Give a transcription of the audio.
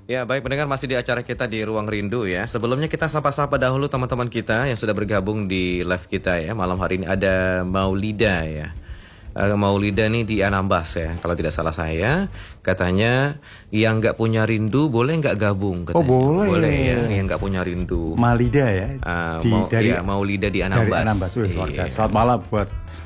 Ya, baik pendengar, masih di acara kita di Ruang Rindu ya. Sebelumnya kita sapa-sapa dahulu teman-teman kita yang sudah bergabung di live kita ya. Malam hari ini ada Maulida ya. Maulida nih di Anambas ya, kalau tidak salah saya. Katanya yang nggak punya rindu boleh nggak gabung katanya. Oh boleh. Boleh ya, yang nggak punya rindu. Maulida ya. Maulida di Anambas. Dari Anambas. Selamat malam buat